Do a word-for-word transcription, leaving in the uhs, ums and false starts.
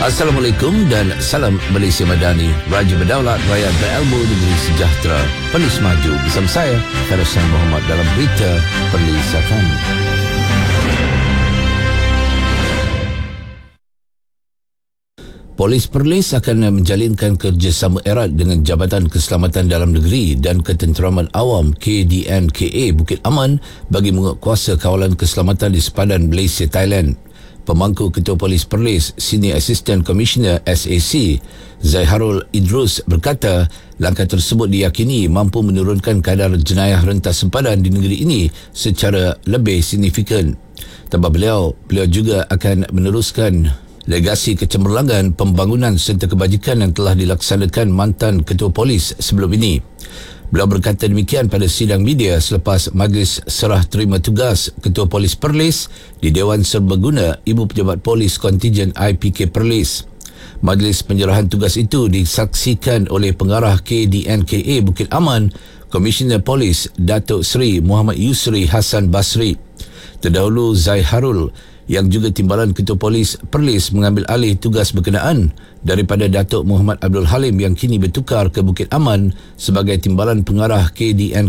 Assalamualaikum dan salam Malaysia Madani. Raja berdaulat, rakyat berilmu, negeri sejahtera. Perlis maju bersama saya, Farizan Muhammad, dalam berita Perlisakan. Polis Perlis akan menjalinkan kerjasama erat dengan Jabatan Keselamatan Dalam Negeri dan Ketenteraman Awam K D N K A Bukit Aman bagi menguatkuasa kawalan keselamatan di sepadan Malaysia, Thailand. Pemangku Ketua Polis Perlis, Senior Assistant Commissioner S A C, Zaiharul Idrus berkata, langkah tersebut diyakini mampu menurunkan kadar jenayah rentas sempadan di negeri ini secara lebih signifikan. Tambah beliau, beliau juga akan meneruskan legasi kecemerlangan, pembangunan serta kebajikan yang telah dilaksanakan mantan Ketua Polis sebelum ini. Beliau berkata demikian pada sidang media selepas Majlis Serah Terima Tugas Ketua Polis Perlis di Dewan Serbaguna Ibu Pejabat Polis Kontijen I P K Perlis. Majlis penyerahan tugas itu disaksikan oleh Pengarah K D N K A Bukit Aman, Komisioner Polis Datuk Seri Muhammad Yusri Hassan Basri. Terdahulu Zaiharul yang juga Timbalan Ketua Polis Perlis mengambil alih tugas berkenaan daripada Datuk Muhammad Abdul Halim yang kini bertukar ke Bukit Aman sebagai Timbalan Pengarah K D N